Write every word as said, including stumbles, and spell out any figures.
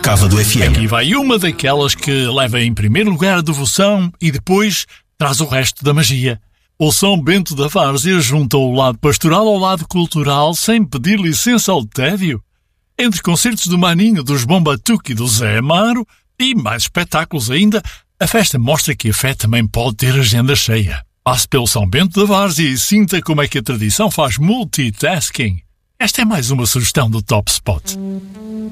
Cava do F M. Aqui vai uma daquelas que leva em primeiro lugar a devoção e depois traz o resto da magia. O São Bento da Várzea junta o lado pastoral ao lado cultural sem pedir licença ao tédio. Entre concertos do Maninho, dos Bombatuque e do Zé Amaro e mais espetáculos ainda, a festa mostra que a fé também pode ter agenda cheia. Passe pelo São Bento da Várzea e sinta como é que a tradição faz multitasking. Esta é mais uma sugestão do Top Spot.